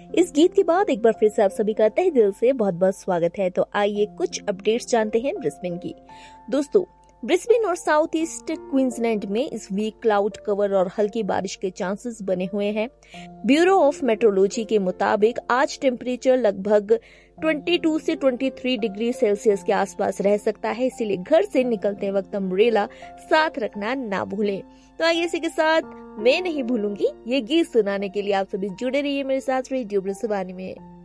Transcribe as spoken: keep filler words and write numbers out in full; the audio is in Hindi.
इस गीत के बाद एक बार फिर से आप सभी का तहे दिल से बहुत बहुत स्वागत है। तो आइए कुछ अपडेट्स जानते हैं ब्रिस्बेन की। दोस्तों, ब्रिस्बेन और साउथ ईस्ट क्वींसलैंड में इस वीक क्लाउड कवर और हल्की बारिश के चांसेस बने हुए हैं। ब्यूरो ऑफ मेट्रोलॉजी के मुताबिक आज टेम्परेचर लगभग बाईस से तेईस डिग्री सेल्सियस के आसपास रह सकता है, इसीलिए घर से निकलते वक्त अम्ब्रेला साथ रखना ना भूलें। तो आइए इसी के साथ मैं नहीं भूलूंगी ये गीत सुनाने के लिए आप सभी जुड़े रहिए मेरे साथ रेडियो ब्रिस्बेन में।